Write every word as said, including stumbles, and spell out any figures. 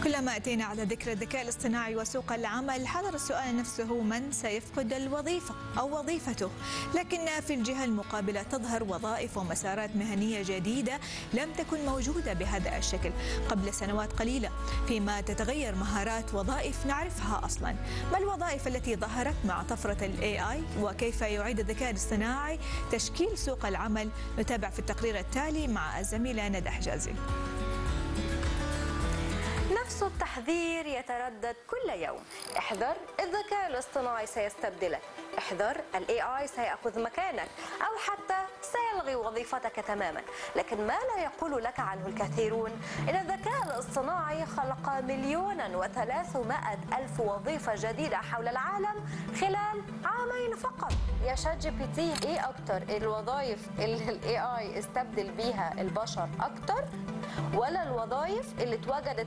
كلما أتينا على ذكر الذكاء الاصطناعي وسوق العمل حضر السؤال نفسه: من سيفقد الوظيفة أو وظيفته؟ لكن في الجهة المقابلة تظهر وظائف ومسارات مهنية جديدة لم تكن موجودة بهذا الشكل قبل سنوات قليلة، فيما تتغير مهارات وظائف نعرفها أصلا. ما الوظائف التي ظهرت مع طفرة ال إيه آي وكيف يعيد الذكاء الاصطناعي تشكيل سوق العمل؟ نتابع في التقرير التالي مع الزميلة ندى حجازي. نفس التحذير يتردد كل يوم: احذر، الذكاء الاصطناعي سيستبدلك، احذر، ال إيه آي سيأخذ مكانك، أو حتى سيلغي وظيفتك تماما. لكن ما لا يقول لك عنه الكثيرون إن الذكاء الاصطناعي خلق مليونا وثلاثمائة ألف وظيفة جديدة حول العالم خلال عامين فقط. يا شات جي بي تي، ايه أكتر الوظائف اللي ال إيه آي استبدل بيها البشر أكتر، ولا الوظائف اللي اتوجدت